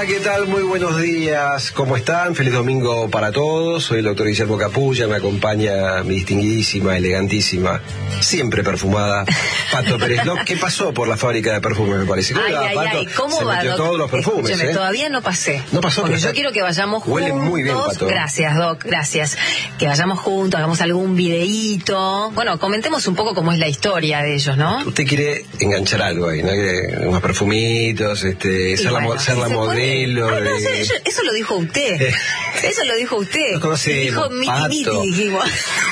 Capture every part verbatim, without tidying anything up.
Hola, ¿qué tal? Muy buenos días. ¿Cómo están? Feliz domingo para todos. Soy el doctor Guillermo Capulla. Me acompaña mi distinguidísima, elegantísima, siempre perfumada, Pato Pérez López, que pasó por la fábrica de perfumes, me parece. Ay, ay, Pato? ay, ¿cómo Se va, metió Doc? todos los perfumes, Escúcheme, ¿eh? todavía no pasé. No pasó, porque pero yo está... quiero que vayamos juntos. Huele muy bien, Pato. Gracias, Doc, gracias. Que vayamos juntos, hagamos algún videíto. Bueno, comentemos un poco cómo es la historia de ellos, ¿no? Usted quiere enganchar algo ahí, ¿no? Que unos perfumitos, este, ser, bueno, la, ser si la se modelo. puede... Ay, no, de... eso, eso lo dijo usted. Eso lo dijo usted. Lo conocemos, dijo miti Pato. miti, dijimos.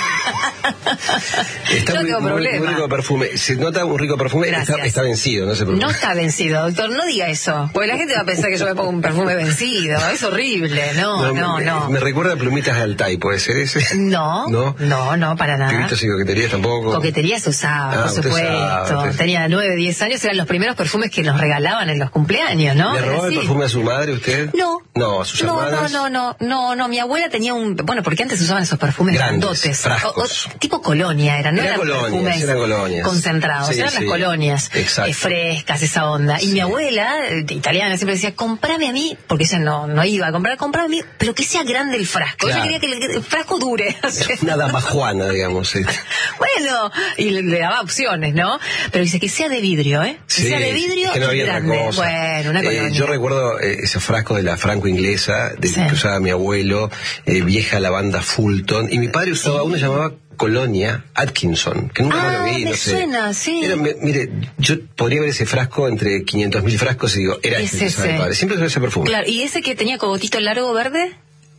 Está Yo muy, tengo muy, problema. muy rico perfume. Se nota un rico perfume. Está, está vencido, no se preocupe. No está vencido, doctor, no diga eso. Porque la gente va a pensar que yo me pongo un perfume vencido. Es horrible. No, no, me, no. Me recuerda a Plumitas de Altai, ¿puede ser ese? No, no, no, no para nada. ¿Pibitos y coqueterías tampoco? Coquetería se usaba, ah, por supuesto. Sabe, tenía nueve, diez años, eran los primeros perfumes que nos regalaban en los cumpleaños, ¿no? ¿Le robaba el perfume a su madre usted? No. No, a sus no, hermanas. No, no, no, no, no, mi abuela tenía un... Bueno, porque antes usaban esos perfumes grandotes. O, o, tipo colonia, eran, no era eran colonias, perfumes eran colonias. concentrados, Sí, eran sí. las colonias eh, frescas, esa onda. Y sí. mi abuela, eh, italiana, siempre decía, comprame a mí, porque ella no, no iba a comprar, comprame a mí, pero que sea grande el frasco. Claro. Ella quería que el, el frasco dure. Una dama juana, digamos. ¿sí? Bueno, y le, le daba opciones, ¿no? Pero dice que sea de vidrio, ¿eh? Que sí, sea de vidrio es que no había grande. otra cosa. Bueno, una colonia. Eh, yo recuerdo eh, ese frasco de la franco-inglesa, de, sí. que usaba mi abuelo, eh, vieja lavanda Fulton, y mi padre usaba, sí. uno llamaba Colonia Atkinson, que nunca ah, lo vi, me no sé. Suena, sí. Era, me, mire, yo podría ver ese frasco entre quinientos mil frascos y digo, era es ese, ese. Mi padre. Siempre usaba ese perfume. Claro, ¿y ese que tenía cogotito largo verde?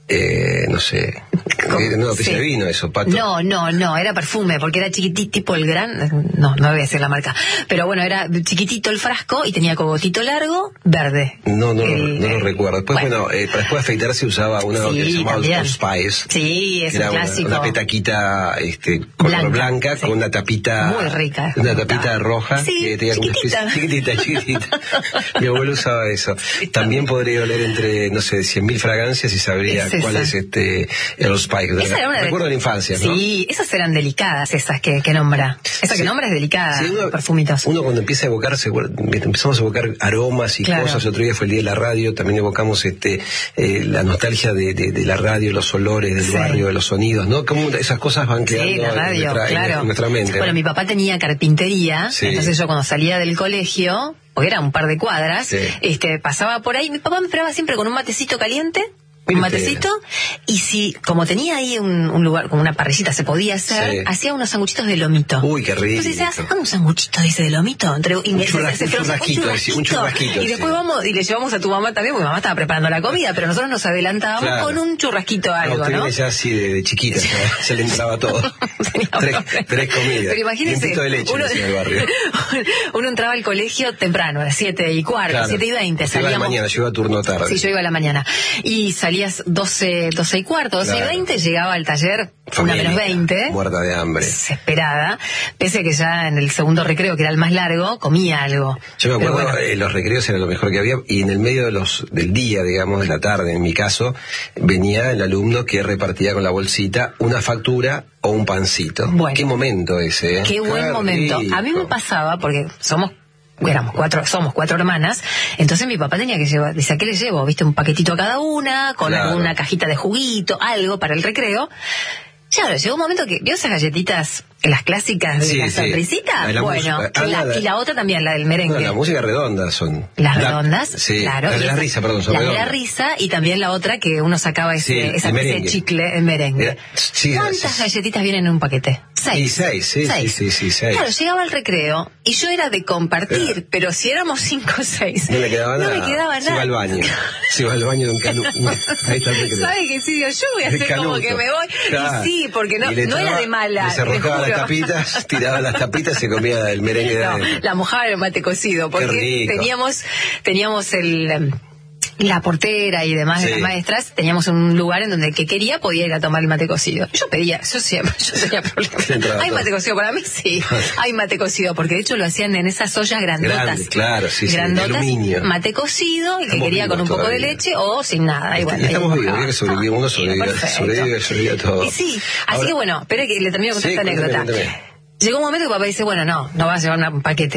Eh, no sé. No, que sí. se vino eso, Pato. No, no, no, era perfume, porque era chiquitito, tipo el gran... No, no voy a decir la marca. Pero bueno, era chiquitito el frasco y tenía cogotito largo, verde. No, no, el, no, no lo recuerdo. Después, bueno, bueno eh, para después de afeitarse usaba una sí, que se llamaba también. Old Spice. Sí, es un clásico. Una, una petaquita este, color blanca, blanca sí. con una tapita... Muy rica. Una tapita roja. Sí, que tenía chiquitita. Una especie, chiquitita, chiquitita. Mi abuelo usaba eso. También podría oler entre, no sé, cien mil fragancias y sabría es cuál es este el Old Spice. Esa era una recuerdo de la infancia, ¿no? Sí, esas eran delicadas, esas que, que nombra. Esa sí. que nombra es delicada, sí, uno, perfumitos. Uno cuando empieza a evocar, empezamos a evocar aromas y claro. cosas. Otro día fue el día de la radio, también evocamos este eh, la nostalgia de, de, de la radio, los olores del sí. barrio, de los sonidos, ¿no? Como esas cosas van quedando sí, la radio, en, nuestra, claro. en nuestra mente. Bueno, ¿no? mi papá tenía carpintería, sí. entonces yo cuando salía del colegio, porque era un par de cuadras, sí. este pasaba por ahí, mi papá me esperaba siempre con un matecito caliente, un matecito, y si, como tenía ahí un, un lugar, como una parrillita se podía hacer, sí. hacía unos sanguchitos de lomito. Uy, qué rico. Entonces dice, ¿haz un sanguchito ese de lomito? Entre, y un, churras, un, churrasquito, un churrasquito, un churrasquito. Y después sí. vamos, y le llevamos a tu mamá también, porque mamá estaba preparando la comida, pero nosotros nos adelantábamos claro. con un churrasquito algo, ¿no? ¿no? Usted ya así de, de chiquita, ya, se le entraba todo. tres, tres comidas. Pero imagínese, de leche uno, en el barrio. uno entraba al colegio temprano, a las siete y cuarto, claro. siete y veinte. Salíamos. Iba a la mañana, yo iba a turno tarde. Sí, yo iba a la mañana. Y salías doce, doce y cuarto, doce claro. y veinte, llegaba al taller una menos veinte. Muerta de hambre. Desesperada. Pese que ya en el segundo recreo, que era el más largo, comía algo. Yo me acuerdo, bueno. eh, los recreos eran lo mejor que había, y en el medio de los del día, digamos, de la tarde, en mi caso, venía el alumno que repartía con la bolsita una factura o un pancito. Bueno. Qué momento ese, ¿eh? Qué buen Qué momento. Rico. A mí me pasaba, porque somos éramos cuatro, somos cuatro hermanas, entonces mi papá tenía que llevar, dice, ¿a qué le llevo? ¿Viste? Un paquetito a cada una, con claro. alguna cajita de juguito, algo para el recreo. Claro, llegó un momento que, ¿vio esas galletitas, las clásicas de sí, la sonrisita? Sí. La bueno, música, la, la, y la otra también, la del merengue. No, la música redonda son. Las la, redondas, sí, claro. La de la esa, risa, perdón, son La redondas. de la risa y también la otra que uno sacaba ese, sí, esa especie de chicle en merengue. Era, sí, ¿cuántas sí. galletitas vienen en un paquete? Seis. Sí, seis, sí, seis. Sí, sí, sí, seis. Claro, llegaba al recreo y yo era de compartir, era. pero si éramos cinco o seis. No me quedaba no nada. me quedaba nada. Se va al baño. Se va al baño de un canuto. Ahí está el recreo. ¿Sabe qué sí? Yo voy a hacer como que me voy. Claro. Y sí, porque no, no era de mala. Se arrojaba las tapitas, tiraba las tapitas y se comía el merengue de no, la mojaba en el mate cocido, porque teníamos, teníamos el... la portera y demás sí. de las maestras, teníamos un lugar en donde el que quería podía ir a tomar el mate cocido. Yo pedía, yo siempre, yo tenía problemas. ¿Hay mate cocido para mí? Sí, hay mate cocido, porque de hecho lo hacían en esas ollas grandotas. Grande, claro, sí, grandotas, sí, de aluminio. Mate cocido, el que quería con un poco todavía. de leche o sin nada. Y bueno, estamos vivos, que sobrevive, uno sobrevive, sobrevive, sobrevive a todo. Y sí, así Ahora, que bueno, espera que le termino de contar sí, esta anécdota. Cuéntame, cuéntame. Llegó un momento que papá dice, bueno, no, no vas a llevar un paquete.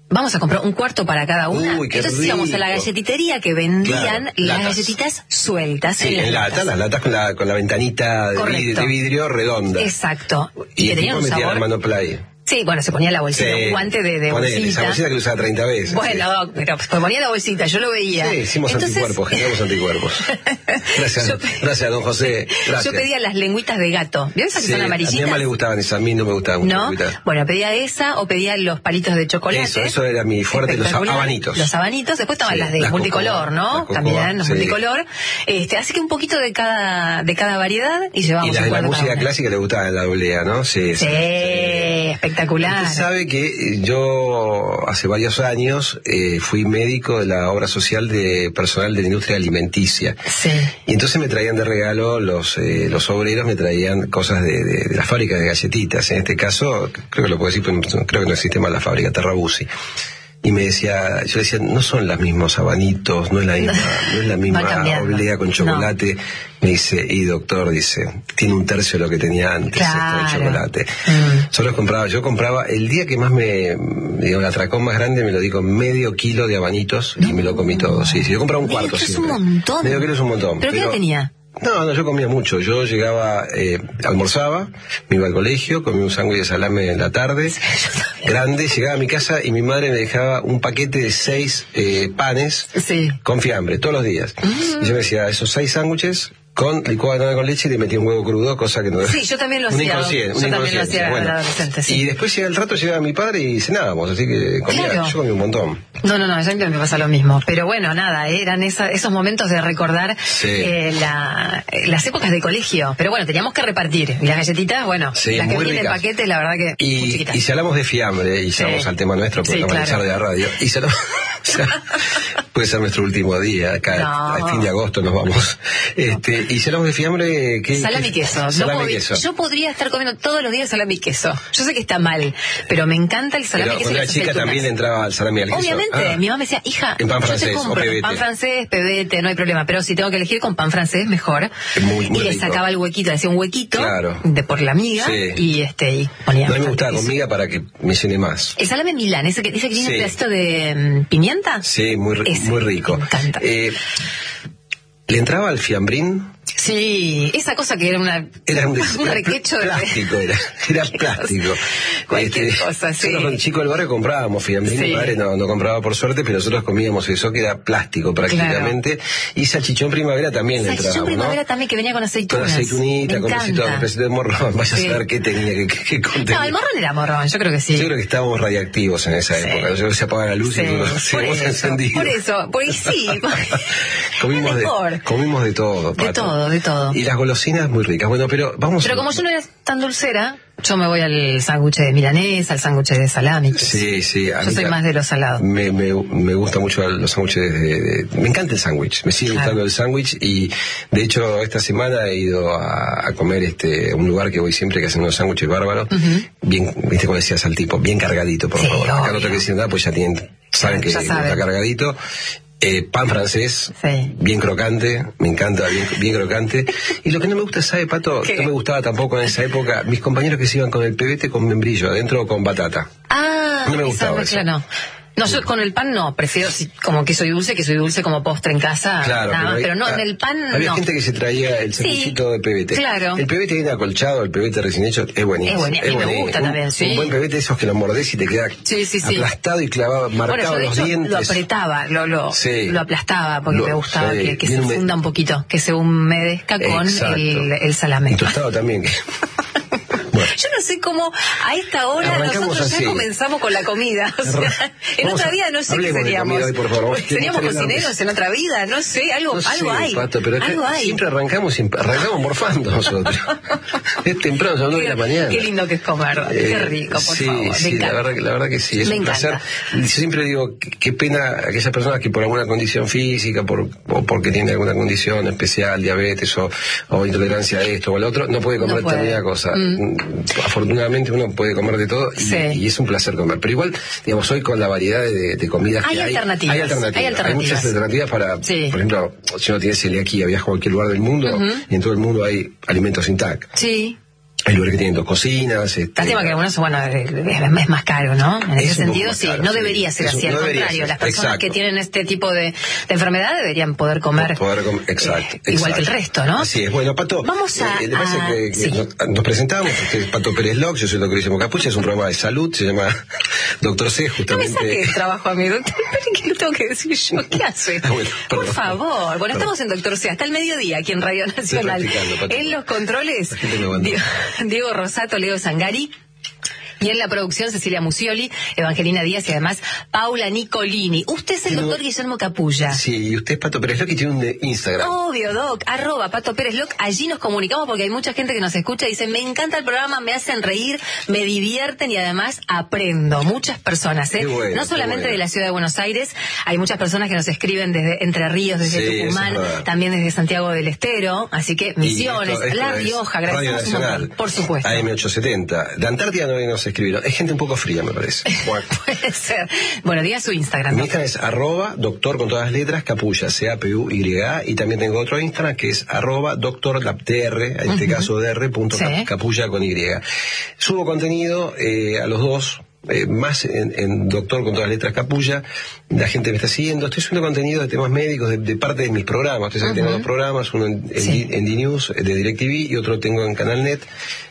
vamos a comprar un cuarto para cada una. Uy, qué Entonces rico. íbamos a la galletitería que vendían Claro, las latas. galletitas sueltas. Sí, en, en las lata, latas. las latas con la, con la ventanita de vidrio, Correcto. de vidrio redonda. Exacto. Y que el tenían tipo un metía sabor. la mano play. Sí, bueno, se ponía la bolsita, Sí. un guante de, de Ponele, bolsita. esa bolsita que lo usaba treinta veces. Bueno, sí. Doc, pero pues ponía la bolsita, yo lo veía. Sí, hicimos Entonces, anticuerpos, generamos anticuerpos. Gracias, Yo- gracias, don José. Gracias. Yo pedía las lengüitas de gato. ¿Vieron esas que Sí, son a mi amarillitas? mamá le gustaban esas, a mí no me gustaban mucho. ¿No? las Bueno, pedía esa o pedía los palitos de chocolate. Eso, eso era mi fuerte, los Espectacular. abanitos. Los abanitos, después estaban Sí, las de las multicolor, cocoa, ¿no? las cocoa, También los sí. multicolor. Este, así que un poquito de cada de cada variedad y llevamos Y las un de la cuarto cada música una. clásica le gustaban la doblea, ¿no? Sí, Sí, espectacular. Usted sabe que eh, yo hace varios años eh, fui médico de la obra social de personal de la industria alimenticia. Sí. Y entonces me traían de regalo, los eh, los obreros me traían cosas de, de, de las fábricas de galletitas. En este caso, creo que lo puedo decir, pero no- creo que no existe más la fábrica, Terrabusi. Y me decía, yo decía, no son los mismos abanitos, no es la misma, no es la misma Va cambiando. oblea con chocolate. Me dice, y doctor, dice, tiene un tercio de lo que tenía antes, Claro. esto de chocolate. Mm. Solo compraba, yo compraba, el día que más me, digo, el atracón más grande me lo di con medio kilo de abanitos y me lo comí todo. Sí, sí, yo compraba un Medio cuarto kilo es siempre. un montón. Medio kilo es un montón. ¿Pero qué edad tenía? No, no, yo comía mucho. Yo llegaba, eh, almorzaba, me iba al colegio, comía un sándwich de salame en la tarde, grande, llegaba a mi casa y mi madre me dejaba un paquete de seis eh, panes Sí. con fiambre, todos los días. Y yo me decía, esos seis sándwiches con licuado de banana con leche y le metía un huevo crudo, cosa que no... Sí, yo también lo un hacía. inconsciente, Yo un también lo inconsciente. hacía Bueno, de adolescente, sí. Y después llega el rato, llegaba mi padre y cenábamos, así que comía, Claro. yo comía un montón. No, no, no, a mí me pasa lo mismo. Pero bueno, nada, eran esa- esos momentos de recordar Sí. eh, la- eh, las épocas de colegio. Pero bueno, teníamos que repartir. Y las galletitas, bueno, Sí, las que muy vienen en ricas. paquete, la verdad que muy Y, chiquitas. y si hablamos de fiambre, y Sí. llegamos al tema nuestro, Sí, programa claro. de la radio, y si hablamos- o sea, puede ser nuestro último día, acá No. al fin de agosto nos vamos. Este, y si hablamos de fiambre, ¿qué? Salami y qué- queso. No Salami y podí- queso. Yo podría estar comiendo todos los días salami y queso. Yo sé que está mal, pero me encanta el salami Pero y queso. cuando y era las chica aceitunas. también entraba al salami y al queso. Obviamente, Ah. mi mamá me decía, hija, En pan yo francés te o compro pebete. pan francés, pebete, no hay problema, pero si tengo que elegir con pan francés, mejor. Muy- muy y le rico. sacaba el huequito, le hacía un huequito Claro. de por la miga Sí. y este y ponía. No, a mí me gustaba queso. con miga para que me llene más. El salame Milán, ese que, ese que tiene Sí. un pedacito de mm, pimienta. Sí, muy, ri- Ese, muy rico. me encanta. Eh, ¿Le entraba al fiambrín? Sí, esa cosa que era una Era un, un era requecho de plástico, era, era plástico. Cualquier cosa, sí. Nosotros con chicos del barrio comprábamos fiambrín, Sí. mi padre no, no compraba por suerte, pero nosotros comíamos eso que era plástico prácticamente. Y salchichón primavera también le salchichón entrábamos, primavera ¿no? también que venía con Con aceitunas. aceitunita, Me con pesito, encanta. pesito de morrón, vaya Sí. a saber qué tenía, qué, qué, qué contenido. No, el morrón era morrón, yo creo que sí. Yo creo que estábamos radiactivos en esa Sí. época. Yo se apaga la luz Sí, y nosotros por seguimos eso, encendidos. por eso, porque sí, comimos, es de, mejor. comimos de todo, De Pato. todo, de todo. Y las golosinas muy ricas. Bueno, pero vamos. Pero como yo no era tan dulcera, yo me voy al sándwich de milanesa, al sándwich de salami. Sí, sí. a Yo mí soy ta- más de los salados. Me, me, me gusta mucho los sándwiches de, de- Me encanta el sándwich, me sigue Claro. gustando el sándwich y de hecho esta semana he ido a, a comer este un lugar que voy siempre que hacen unos sándwiches bárbaros, bien, viste como decías al tipo, bien cargadito, por Sí, favor. Acá no obvio. tengo que decir nada, pues ya tienen, saben que Ya saben. está cargadito. Eh, pan francés, Sí. bien crocante, me encanta, bien, bien crocante. Y lo que no me gusta, ¿sabe, Pato? ¿Qué? No me gustaba tampoco en esa época, mis compañeros que se iban con el pebete con membrillo adentro o con batata. Ah, No me esa gustaba mezcla eso. no. No, yo con el pan no, prefiero si, como que soy dulce, que soy dulce como postre en casa, Claro, nada más, hay- pero no, ah, en el pan había no. gente que se traía el Sí, sanguchito de pebete. claro. El pebete viene acolchado, el pebete recién hecho, es buenísimo. Es buenísimo, a mí me buenísimo. gusta Un- también, sí. Un buen pebete esos que lo mordés y te queda Sí, sí, sí. aplastado y clavado, Bueno, marcado yo de los hecho dientes. lo apretaba, lo, lo, Sí. lo aplastaba porque Lo- me gustaba sí, que, que se bien hume- funda un poquito, que se humedezca con Exacto. el, el salame. Y tostado también. que- Bueno. Yo no sé cómo a esta hora Arrancamos nosotros así. ya comenzamos con la comida. O sea, Arran- en Vamos otra a- vida no sé qué hablemos de seríamos. comida hoy, por favor. Seríamos Tenemos cocineros en otra vida, no sé, algo, No sé, algo hay. Pato, pero acá algo hay. siempre arrancamos, siempre- arrancamos morfando nosotros. Es temprano, son las nueve de la mañana. Qué lindo que es comer, qué Eh, rico, por sí, favor. sí, me la encanta. verdad, que- la verdad que sí, es Me un placer. encanta. Yo siempre digo, qué, qué pena aquellas personas que por alguna condición física, por, o porque tienen alguna condición especial, diabetes o, o intolerancia a esto o al otro, no puede comer No puede. determinada cosa. Mm. Afortunadamente uno puede comer de todo y, Sí. y es un placer comer. Pero igual, digamos, hoy con la variedad de, de comidas Hay que hay, alternativas, hay alternativas. hay alternativas. muchas alternativas para, Sí. por ejemplo, si uno tiene celiaquía, viaja a cualquier lugar del mundo y en todo el mundo hay alimentos sin T A C. Sí. Hay lugares que tienen dos cocinas. Este, Lástima que algunos, bueno, es más caro, ¿no? En ese sentido, sí, caro, no sí. debería ser Eso, así, al no contrario. ser. Las personas Exacto. que tienen este tipo de, de enfermedad deberían poder comer, poder com exacto, eh, igual exacto. que el resto, ¿no? Así es. Bueno, Pato, vamos a... Eh, ¿le parece a que, que sí. nos, nos presentamos? Usted es Pato Pérez Locke, yo soy el doctor Guillermo Capulla, es un programa de salud, se llama Doctor C, justamente. No me saque el trabajo a mí, doctor, ¿qué le tengo que decir yo? ¿Qué hace? Ah, bueno, Por perdón. favor. Bueno, Perdón. estamos en Doctor C, hasta el mediodía, aquí en Radio Nacional. Pato. En los controles, Diego, Diego Rosato, Leo Zangari. Y en la producción, Cecilia Musioli, Evangelina Díaz y además Paula Nicolini. Usted es el no, doctor Guillermo Capulla. Sí, y usted es Pato Pérez Locke y tiene un Instagram. Obvio, Doc, arroba Pato Pérez Locke. Allí nos comunicamos porque hay mucha gente que nos escucha y dice, me encanta el programa, me hacen reír, me divierten y además aprendo. Muchas personas, ¿eh? Bueno, no solamente bueno. de la ciudad de Buenos Aires, hay muchas personas que nos escriben desde Entre Ríos, desde Sí, Tucumán, también desde Santiago del Estero, así que Misiones, esto, esto La es Rioja, Radio agradecemos un Nacional, montón, por supuesto. A M ochocientos setenta. De Antártida no nos escribieron. Es gente un poco fría, me parece. Bueno. Puede ser. Bueno, diga su Instagram. Mi ¿no? Instagram es arroba doctor con todas las letras, Capulla, C A P U Y A, y también tengo otro Instagram que es arroba doctor dr, en este uh-huh. caso dr punto sí. capulla con Y. Subo contenido eh, a los dos. Eh, más en, en Doctor con todas las letras Capulla, la gente me está siguiendo, estoy subiendo contenido de temas médicos de, de parte de mis programas, entonces uh-huh. tengo dos programas, uno en, en, sí. en D-News de DirecTV y otro tengo en Canal Net,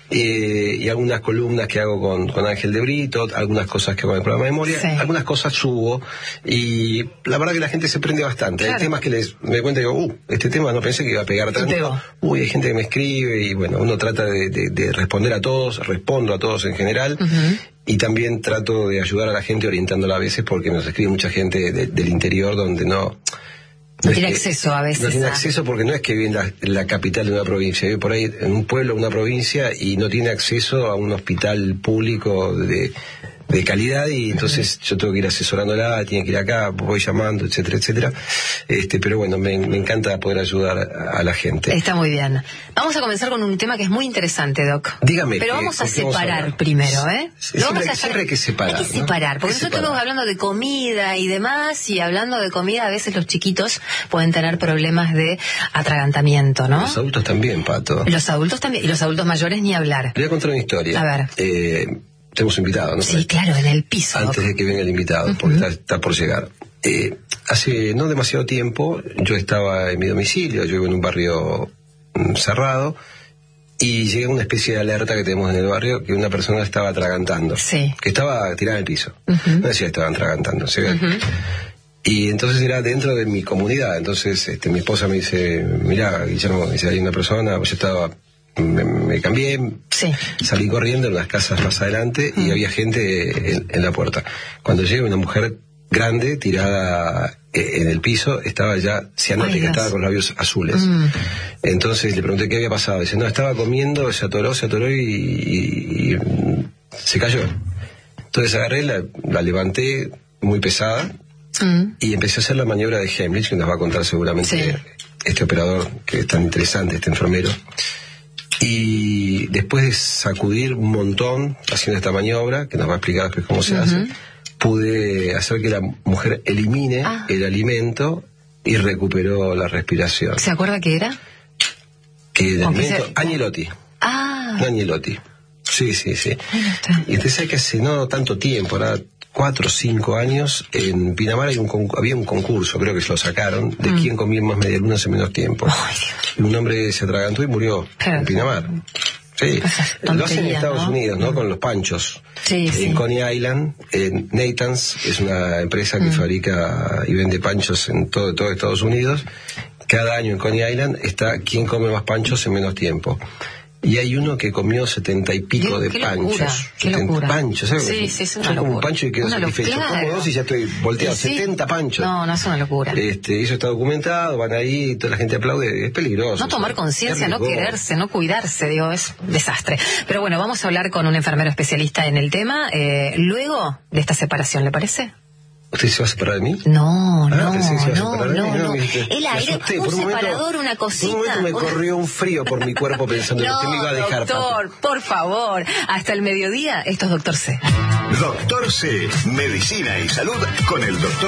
eh, y algunas columnas que hago con, con Ángel de Brito, algunas cosas que hago en el programa de memoria, sí. algunas cosas subo y la verdad que la gente se prende bastante, claro. Hay temas que les me cuenta y digo, uh, este tema no pensé que iba a pegar tanto, uy, hay gente que me escribe y bueno, uno trata de, de, de responder a todos, respondo a todos en general, uh-huh. y también trato de ayudar a la gente orientándola a veces porque nos escribe mucha gente de, del interior donde no... No, no tiene que, acceso a veces. No tiene a... acceso porque no es que vive en la, la capital de una provincia, vive por ahí en un pueblo, una provincia y no tiene acceso a un hospital público de, de calidad y entonces uh-huh. yo tengo que ir asesorándola, tiene que ir acá, voy llamando, etcétera, etcétera. Este, pero bueno, me, me encanta poder ayudar a, a la gente. Está muy bien. Vamos a comenzar con un tema que es muy interesante, Doc. Dígame. Pero que, vamos a separar vamos a primero, ¿eh? Sí, vamos siempre, a siempre hay que separar. Hay que separar, ¿no? porque nosotros estamos hablando de comida y demás, y hablando de comida a veces los chiquitos pueden tener problemas de atragantamiento, ¿no? Los adultos también, Pato. Los adultos también, y los adultos mayores ni hablar. Te voy a contar una historia. A ver. Eh, tenemos invitado, ¿no? Sí, claro, en el piso. Antes de que venga el invitado, porque uh-huh. está, está por llegar. Eh, hace no demasiado tiempo yo estaba en mi domicilio, yo vivo en un barrio mm, cerrado, y llegué a una especie de alerta que tenemos en el barrio que una persona estaba atragantando. Sí. Que estaba tirada en el piso. Uh-huh. No decía que estaban atragantando, ¿sí? Uh-huh. Y entonces era dentro de mi comunidad. Entonces este, mi esposa me dice, mirá, Guillermo, me dice, hay una persona, yo estaba... Me, me cambié, sí. salí corriendo en unas casas más adelante y mm. había gente en, en la puerta. Cuando llega una mujer grande tirada en el piso, estaba ya cianótica, estaba con labios azules. Mm. Entonces le pregunté qué había pasado. Dice, no, estaba comiendo, se atoró, se atoró y, y, y se cayó. Entonces agarré, la, la levanté muy pesada mm. y empecé a hacer la maniobra de Heimlich, que nos va a contar seguramente sí. este operador que es tan interesante, este enfermero. Y después de sacudir un montón haciendo esta maniobra, que nos va a explicar después cómo se uh-huh. hace, pude hacer que la mujer elimine ah. el alimento y recuperó la respiración. ¿Se acuerda qué era? Que el alimento, se... Agnelotti. Ah. Agnelotti. Sí, sí, sí. Y usted sabe que hace no tanto tiempo, ahora cuatro o cinco años, en Pinamar hay un había un concurso, creo que se lo sacaron, de mm. quién comía más medialunas en menos tiempo. Ay, y un hombre se atragantó y murió Pero, en Pinamar. Sí, tontería, lo hacen en Estados ¿no? Unidos, ¿no? Con los panchos. Sí, en sí. Coney Island, en Nathan's, es una empresa que mm. fabrica y vende panchos en todo, todo Estados Unidos. Cada año en Coney Island está quién come más panchos en menos tiempo. Y hay uno que comió setenta y pico ¿Qué, de qué panchos. Locura, qué locura. Panchos, ¿sabes? Sí, sí, es una Yo locura. como un pancho y quedo una satisfecho. Claro. Como dos y ya estoy volteado. Sí. setenta panchos. No, no es una locura. Este, eso está documentado, van ahí, toda la gente aplaude, es peligroso. No tomar conciencia, no quererse, no cuidarse, digo, es un desastre. Pero bueno, vamos a hablar con un enfermero especialista en el tema, eh, luego de esta separación, ¿le parece? ¿Usted se va a separar de mí? No, ah, no, no, no, no, no. Este, El aire, asusté, un, un separador, momento, una cosita. Por un momento me una... corrió un frío por mi cuerpo pensando no, que usted me iba a dejar. Doctor, papi. Por favor, hasta el mediodía, esto es Doctor C. Doctor C, Medicina y Salud con el doctor